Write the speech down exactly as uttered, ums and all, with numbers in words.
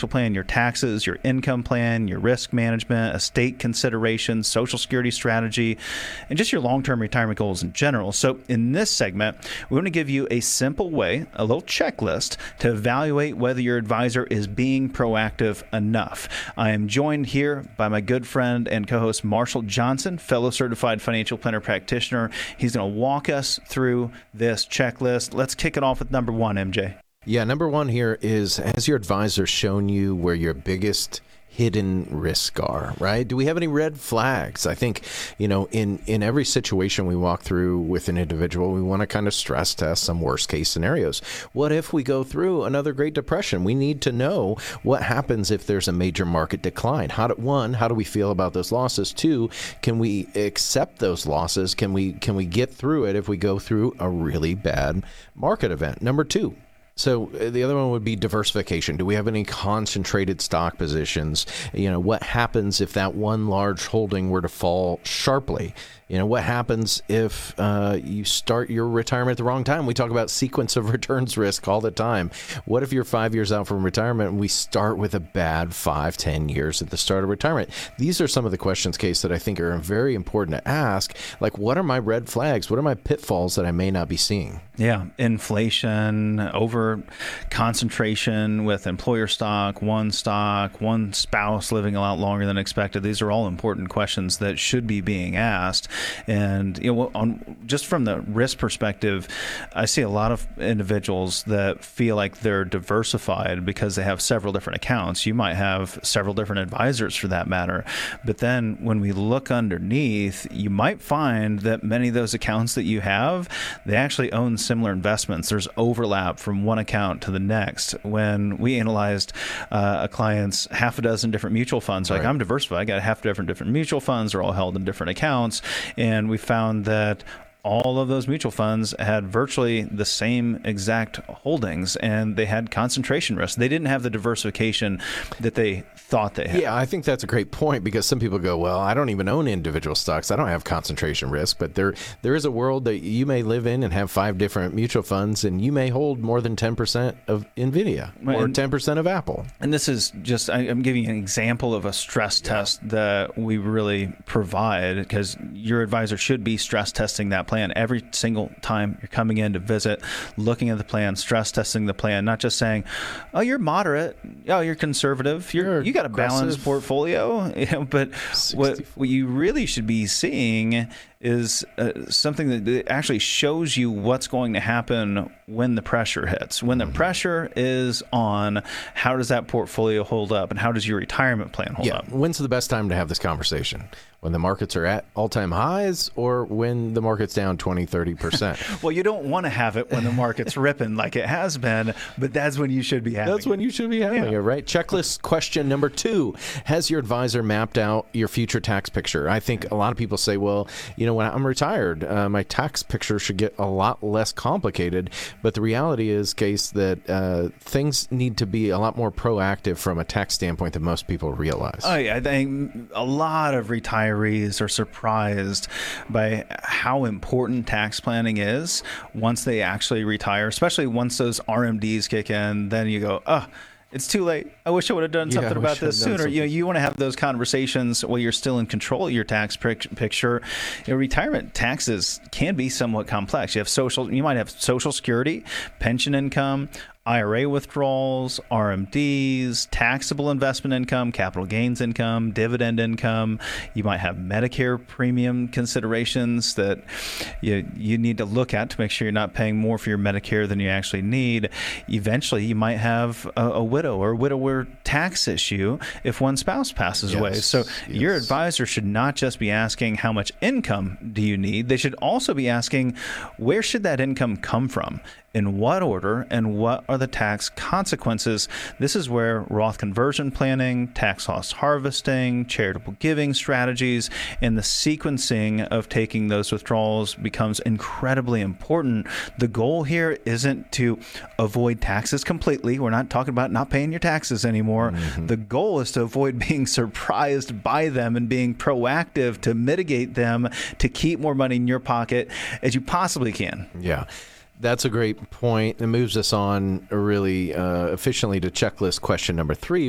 financial plan, your taxes, your income plan, your risk management, estate considerations, Social Security strategy, and just your long-term retirement goals in general. So in this segment, we want to give you a simple way, a little checklist to evaluate whether your advisor is being proactive enough. I am joined here by my good friend and co-host Marshall Johnson, fellow certified financial planner practitioner. He's going to walk us through this checklist. Let's kick it off with number one, M J. Yeah, number one here is, has your advisor shown you where your biggest hidden risks are, right? Do we have any red flags? I think, you know, in, in every situation we walk through with an individual, we want to kind of stress test some worst case scenarios. What if we go through another Great Depression? We need to know what happens if there's a major market decline. How do, one, how do we feel about those losses? Two, can we accept those losses? Can we, can we get through it if we go through a really bad market event? Number two, so the other one would be diversification. Do we have any concentrated stock positions? You know, what happens if that one large holding were to fall sharply? You know, what happens if uh, you start your retirement at the wrong time? We talk about sequence of returns risk all the time. What if you're five years out from retirement and we start with a bad five, ten years at the start of retirement? These are some of the questions, Case, that I think are very important to ask. Like, what are my red flags? What are my pitfalls that I may not be seeing? Yeah, inflation, over concentration with employer stock, one stock, one spouse living a lot longer than expected. These are all important questions that should be being asked. And you know, on, just from the risk perspective, I see a lot of individuals that feel like they're diversified because they have several different accounts. You might have several different advisors for that matter. But then when we look underneath, you might find that many of those accounts that you have, they actually own similar investments. There's overlap from one account to the next. When we analyzed uh, a client's half a dozen different mutual funds, like, right, I'm diversified, I got a half a dozen different mutual funds, they're all held in different accounts. And we found that all of those mutual funds had virtually the same exact holdings, and they had concentration risk. They didn't have the diversification that they thought they had. Yeah, I think that's a great point, because some people go, well, I don't even own individual stocks. I don't have concentration risk. But there, there is a world that you may live in and have five different mutual funds, and you may hold more than ten percent of NVIDIA or and, ten percent of Apple. And this is just, I, I'm giving you an example of a stress test yeah. that we really provide, because your advisor should be stress testing that plan every single time you're coming in to visit, looking at the plan, stress testing the plan, not just saying, oh, you're moderate, oh, you're conservative, you're, you're you got a balanced portfolio, you know, but what, what you really should be seeing is uh, something that actually shows you what's going to happen when the pressure hits. When the pressure is on, how does that portfolio hold up, and how does your retirement plan hold yeah. up? When's the best time to have this conversation? When the markets are at all-time highs, or when the market's down twenty, thirty percent? Well, you don't want to have it when the market's ripping like it has been, but that's when you should be having That's it. when you should be having yeah. it, right? Checklist question number two. Has your advisor mapped out your future tax picture? I think a lot of people say, well, you know, when I'm retired, uh, my tax picture should get a lot less complicated. But the reality is, Case, that uh, things need to be a lot more proactive from a tax standpoint than most people realize. Oh, yeah, I think a lot of retirees are surprised by how important tax planning is once they actually retire, especially once those R M Ds kick in. Then you go, oh, it's too late. I wish I would have done something yeah, about this sooner. You know, you want to have those conversations while you're still in control of your tax picture. You know, retirement taxes can be somewhat complex. You have social, you might have Social Security, pension income, I R A withdrawals, R M Ds, taxable investment income, capital gains income, dividend income. You might have Medicare premium considerations that you you need to look at to make sure you're not paying more for your Medicare than you actually need. Eventually, you might have a, a widow or widower tax issue if one spouse passes yes, away. So yes. your advisor should not just be asking how much income do you need. They should also be asking, where should that income come from? In what order, and what are the tax consequences? This is where Roth conversion planning, tax loss harvesting, charitable giving strategies, and the sequencing of taking those withdrawals becomes incredibly important. The goal here isn't to avoid taxes completely. We're not talking about not paying your taxes anymore. Mm-hmm. The goal is to avoid being surprised by them and being proactive to mitigate them, to keep more money in your pocket as you possibly can. Yeah. That's a great point. It moves us on really uh, efficiently to checklist question number three.